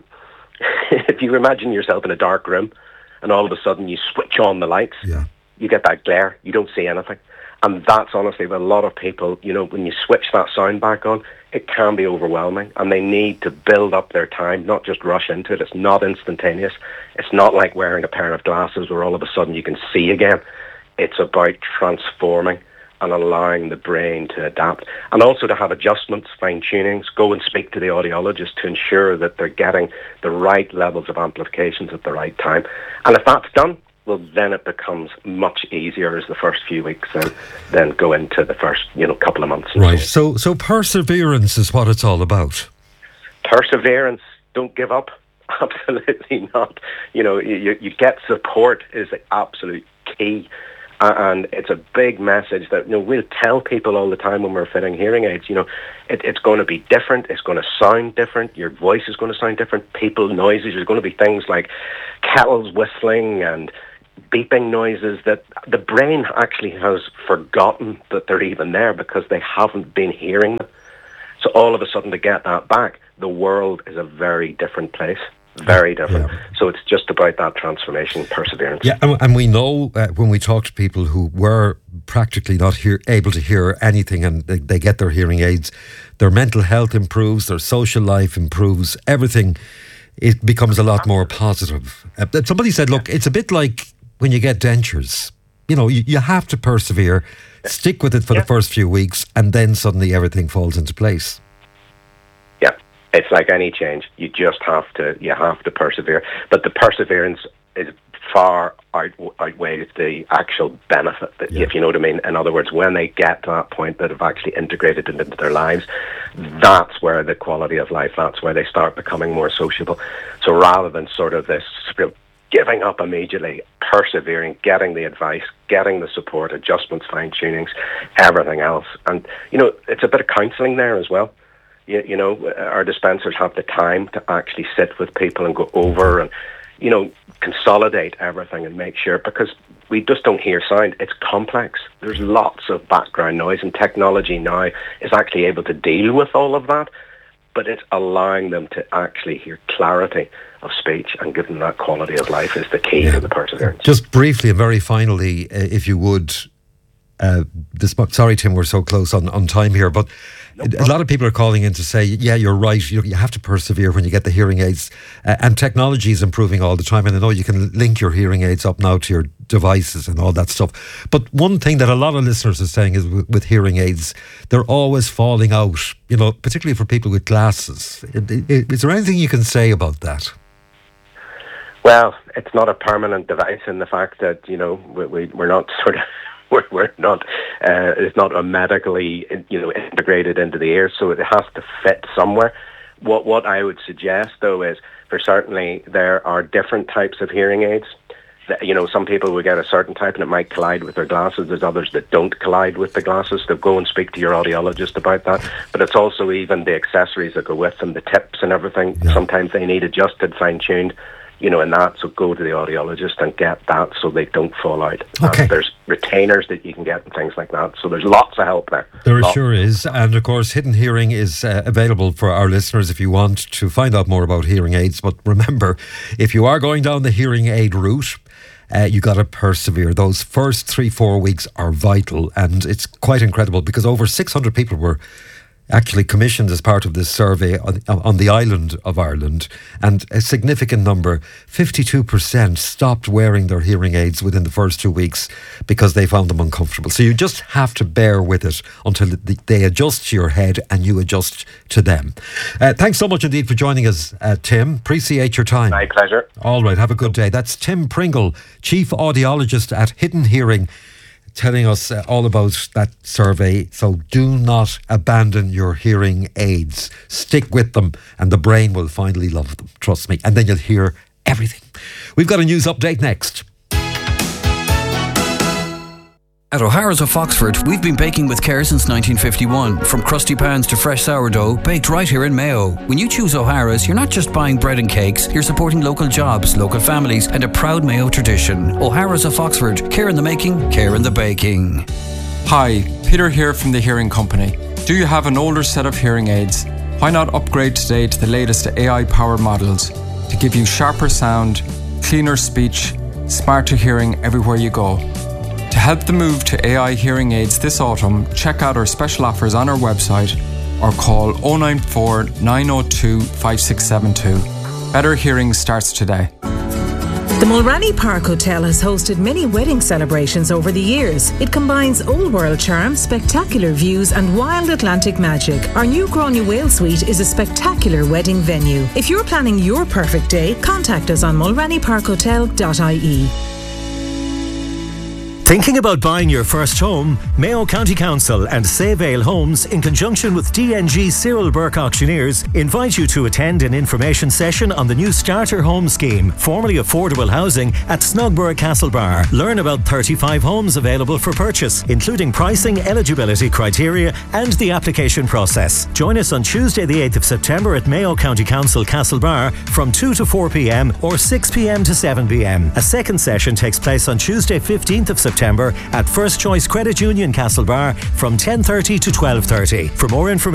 Speaker 23: if you imagine yourself in a dark room and all of a sudden you switch on the lights, you get that glare, you don't see anything. And that's honestly with a lot of people, you know, when you switch that sound back on, it can be overwhelming, and they need to build up their time, not just rush into it. It's not instantaneous. It's not like wearing a pair of glasses where all of a sudden you can see again. It's about transforming and allowing the brain to adapt, and also to have adjustments, fine-tunings, go and speak to the audiologist to ensure that they're getting the right levels of amplifications at the right time. And if that's done, well, then it becomes much easier as the first few weeks and then go into the first, couple of months.
Speaker 1: Right. So perseverance is what it's all about.
Speaker 23: Perseverance. Don't give up. Absolutely not. You get support is the absolute key. And it's a big message that we'll tell people all the time when we're fitting hearing aids. It's going to be different. It's going to sound different. Your voice is going to sound different. People noises. There's going to be things like kettles whistling and beeping noises that the brain actually has forgotten that they're even there because they haven't been hearing them. So all of a sudden to get that back, the world is a very different place. Very different. Yeah. So it's just about that transformation, perseverance.
Speaker 1: Yeah, and we know when we talk to people who were practically not able to hear anything and they get their hearing aids, their mental health improves, their social life improves, everything, it becomes a lot more positive. Somebody said, look, it's a bit like when you get dentures. You have to persevere, stick with it for the first few weeks, and then suddenly everything falls into place.
Speaker 23: Yeah. It's like any change. You just have to persevere. But the perseverance is far outweighs the actual benefit, if you know what I mean. In other words, when they get to that point that have actually integrated it into their lives, that's where the quality of life, that's where they start becoming more sociable. So rather than sort of this giving up immediately, persevering, getting the advice, getting the support, adjustments, fine-tunings, everything else. And, it's a bit of counselling there as well. Our dispensers have the time to actually sit with people and go over and, consolidate everything and make sure, because we just don't hear sound. It's complex. There's lots of background noise, and technology now is actually able to deal with all of that, but it's allowing them to actually hear clarity of speech and give them that quality of life is the key to the perseverance.
Speaker 1: Just briefly and very finally, if you would, sorry Tim, we're so close on time here, but a lot of people are calling in to say, yeah, you're right, you have to persevere when you get the hearing aids, and technology is improving all the time, and I know you can link your hearing aids up now to your devices and all that stuff, but one thing that a lot of listeners are saying is with hearing aids, they're always falling out, particularly for people with glasses. Is there anything you can say about that?
Speaker 23: Well, it's not a permanent device in the fact that, we're not sort of we're not. It's not a medically, integrated into the ear, so it has to fit somewhere. What I would suggest, though, is certainly there are different types of hearing aids. Some people will get a certain type and it might collide with their glasses. There's others that don't collide with the glasses. They'll go and speak to your audiologist about that. But it's also even the accessories that go with them, the tips and everything. Yeah. Sometimes they need adjusted, fine-tuned. And that, so go to the audiologist and get that so they don't fall out.
Speaker 1: Okay.
Speaker 23: There's retainers that you can get and things like that. So there's lots of help there.
Speaker 1: There sure is. And of course, Hidden Hearing is available for our listeners if you want to find out more about hearing aids. But remember, if you are going down the hearing aid route, you got to persevere. Those first 3-4 weeks are vital. And it's quite incredible because over 600 people were actually commissioned as part of this survey on the island of Ireland, and a significant number, 52%, stopped wearing their hearing aids within the first 2 weeks because they found them uncomfortable. So you just have to bear with it until they adjust to your head and you adjust to them. Thanks so much indeed for joining us, Tim. Appreciate your time.
Speaker 23: My pleasure.
Speaker 1: All right, have a good day. That's Tim Pringle, Chief Audiologist at Hidden Hearing, telling us all about that survey. So do not abandon your hearing aids. Stick with them and the brain will finally love them. Trust me. And then you'll hear everything. We've got a news update next.
Speaker 6: At O'Hara's of Foxford, we've been baking with care since 1951. From crusty pans to fresh sourdough, baked right here in Mayo. When you choose O'Hara's, you're not just buying bread and cakes, you're supporting local jobs, local families, and a proud Mayo tradition. O'Hara's of Foxford, care in the making, care in the baking.
Speaker 3: Hi, Peter here from the Hearing Company. Do you have an older set of hearing aids? Why not upgrade today to the latest AI-powered models to give you sharper sound, cleaner speech, smarter hearing everywhere you go? To help the move to AI hearing aids this autumn, check out our special offers on our website or call 094 902 5672. Better hearing starts today.
Speaker 14: The Mulranny Park Hotel has hosted many wedding celebrations over the years. It combines old world charm, spectacular views and wild Atlantic magic. Our new Gráinne Whale Suite is a spectacular wedding venue. If you're planning your perfect day, contact us on mulrannyparkhotel.ie.
Speaker 4: Thinking about buying your first home? Mayo County Council and Save Ale Homes, in conjunction with DNG Cyril Burke Auctioneers, invite you to attend an information session on the new Starter Home Scheme, formerly affordable housing, at Snugborough Castlebar. Learn about 35 homes available for purchase, including pricing, eligibility criteria and the application process. Join us on Tuesday the 8th of September at Mayo County Council Castlebar from 2 to 4 p.m. or 6 p.m. to 7 p.m. A second session takes place on Tuesday 15th of September at First Choice Credit Union Castlebar from 10:30 to 12:30. For more information